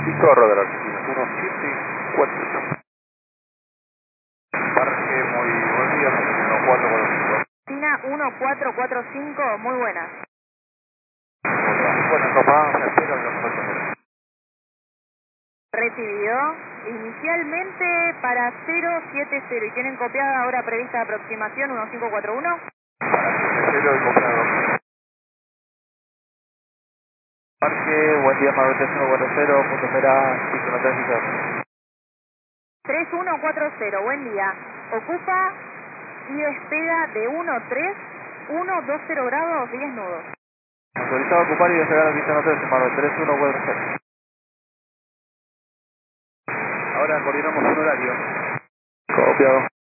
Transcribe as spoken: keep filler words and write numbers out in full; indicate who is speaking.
Speaker 1: Corro de la Argentina, uno siete cuatro. Parque, muy buen día, uno cuatro cuatro cinco.
Speaker 2: Argentina uno cuatro cuatro cinco, muy buenas.
Speaker 1: Bueno, papá, me espero y los pasajeros.
Speaker 2: Recibido. Inicialmente para cero siete cero y tienen copiada hora prevista de aproximación uno cinco cuatro uno.
Speaker 1: Para siete cero y comprado. Parque, buen día, Maruti uno cuatro cero, punto espera, cinco uno tres cinco.
Speaker 2: tres uno cuatro cero, buen día. Ocupa y despega de uno tres uno dos cero grados, diez nudos.
Speaker 1: Autorizado a ocupar y despegar a pista tres, Maruti tres uno cuatro cero. Ahora coordinamos un horario. Copiado.